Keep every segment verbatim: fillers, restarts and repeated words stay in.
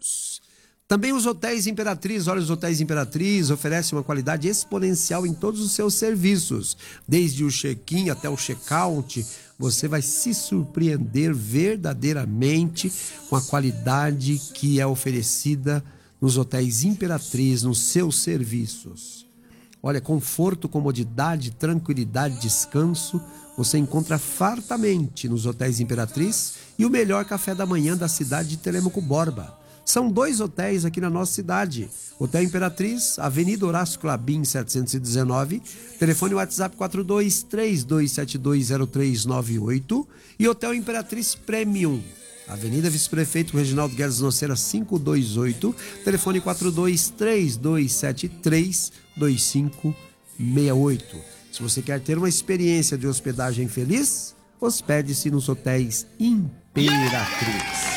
Deus. Também os Hotéis Imperatriz, olha, os Hotéis Imperatriz oferecem uma qualidade exponencial em todos os seus serviços. Desde o check-in até o check-out, você vai se surpreender verdadeiramente com a qualidade que é oferecida nos Hotéis Imperatriz, nos seus serviços. Olha, conforto, comodidade, tranquilidade, descanso, você encontra fartamente nos Hotéis Imperatriz e o melhor café da manhã da cidade de Telêmaco Borba. São dois hotéis aqui na nossa cidade. Hotel Imperatriz, Avenida Horácio Clabin, setecentos e dezenove, telefone WhatsApp quatro dois três dois sete dois zero três nove oito, e Hotel Imperatriz Premium, Avenida Vice-Prefeito Reginaldo Guedes Noceira quinhentos e vinte e oito, telefone quatro dois três dois sete três dois cinco seis oito. Se você quer ter uma experiência de hospedagem feliz, hospede-se nos Hotéis Imperatriz.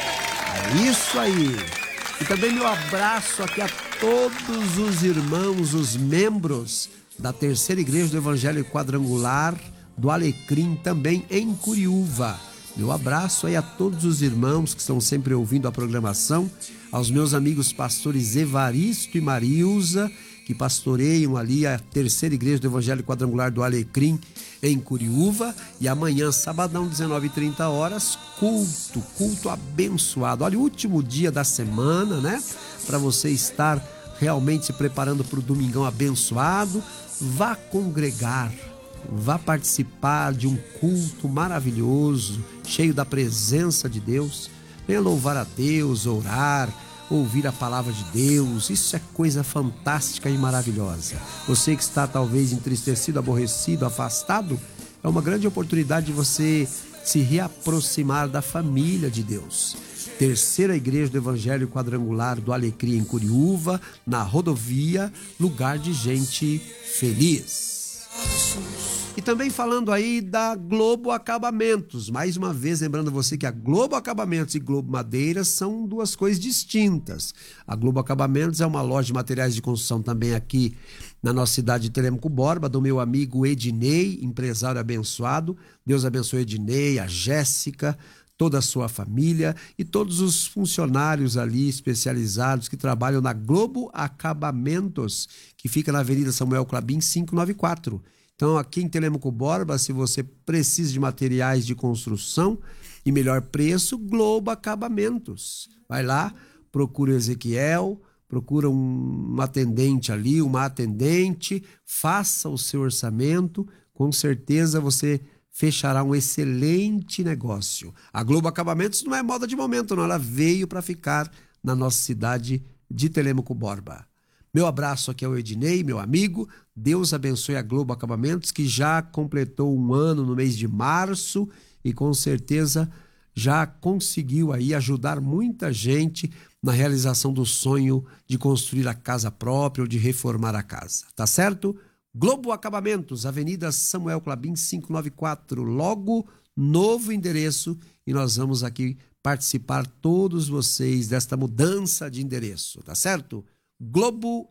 É isso aí. E também meu abraço aqui a todos os irmãos, os membros da Terceira Igreja do Evangelho Quadrangular do Alecrim, também em Curiúva. Meu abraço aí a todos os irmãos que estão sempre ouvindo a programação, aos meus amigos pastores Evaristo e Marilza, que pastoreiam ali a Terceira Igreja do Evangelho Quadrangular do Alecrim, em Curiúva. E amanhã, sabadão, dezenove e trinta horas, culto, culto abençoado. Olha, o último dia da semana, né? Para você estar realmente se preparando para o domingão abençoado, vá congregar, vá participar de um culto maravilhoso, cheio da presença de Deus. Venha louvar a Deus, orar, ouvir a palavra de Deus. Isso é coisa fantástica e maravilhosa. Você que está talvez entristecido, aborrecido, afastado, é uma grande oportunidade de você se reaproximar da família de Deus. Terceira Igreja do Evangelho Quadrangular do Alecrim, em Curiúva, na rodovia, lugar de gente feliz. E também falando aí da Globo Acabamentos, mais uma vez lembrando você que a Globo Acabamentos e Globo Madeiras são duas coisas distintas. A Globo Acabamentos é uma loja de materiais de construção também aqui na nossa cidade de Telêmaco Borba, do meu amigo Ednei, empresário abençoado. Deus abençoe Ednei, a Jéssica, toda a sua família e todos os funcionários ali especializados que trabalham na Globo Acabamentos, que fica na Avenida Samuel Clabin quinhentos e noventa e quatro. Então, aqui em Telêmaco Borba, se você precisa de materiais de construção e melhor preço, Globo Acabamentos. Vai lá, procura o Ezequiel, procura um atendente ali, uma atendente, faça o seu orçamento, com certeza você fechará um excelente negócio. A Globo Acabamentos não é moda de momento, não, ela veio para ficar na nossa cidade de Telêmaco Borba. Meu abraço aqui ao Ednei, meu amigo. Deus abençoe a Globo Acabamentos, que já completou um ano no mês de março e com certeza já conseguiu aí ajudar muita gente na realização do sonho de construir a casa própria ou de reformar a casa. Tá certo? Globo Acabamentos, Avenida Samuel Clabin quinhentos e noventa e quatro, logo novo endereço, e nós vamos aqui participar todos vocês desta mudança de endereço, tá certo? Globo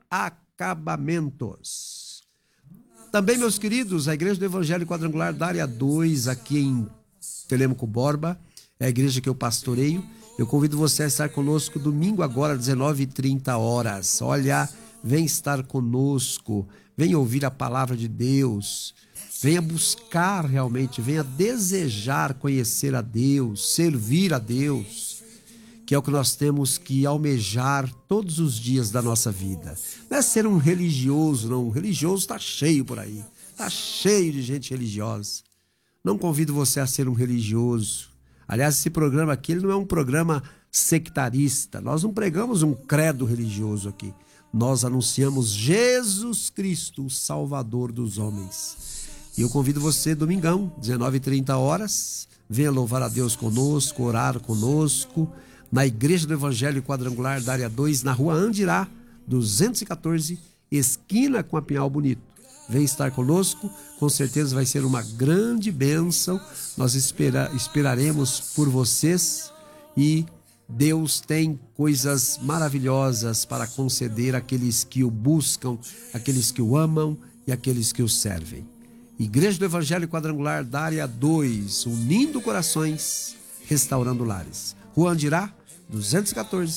Acabamentos. Também, meus queridos, a Igreja do Evangelho Quadrangular da Área dois, aqui em Telêmaco Borba, é a igreja que eu pastoreio. Eu convido você a estar conosco domingo agora, dezenove e trinta horas. Olha, vem estar conosco, venha ouvir a palavra de Deus, venha buscar realmente, venha desejar conhecer a Deus, servir a Deus, que é o que nós temos que almejar todos os dias da nossa vida. Não é ser um religioso, não. O religioso está cheio por aí. Está cheio de gente religiosa. Não convido você a ser um religioso. Aliás, esse programa aqui ele não é um programa sectarista. Nós não pregamos um credo religioso aqui. Nós anunciamos Jesus Cristo, o Salvador dos homens. E eu convido você, domingão, dezenove e trinta horas, venha louvar a Deus conosco, orar conosco, na Igreja do Evangelho Quadrangular da Área dois, na Rua Andirá, duzentos e quatorze, esquina com a Pinhal Bonito. Vem estar conosco, com certeza vai ser uma grande bênção. Nós espera, esperaremos por vocês e Deus tem coisas maravilhosas para conceder àqueles que o buscam, àqueles que o amam e àqueles que o servem. Igreja do Evangelho Quadrangular da Área dois, unindo corações, restaurando lares. Rua Andirá, duzentos e quatorze,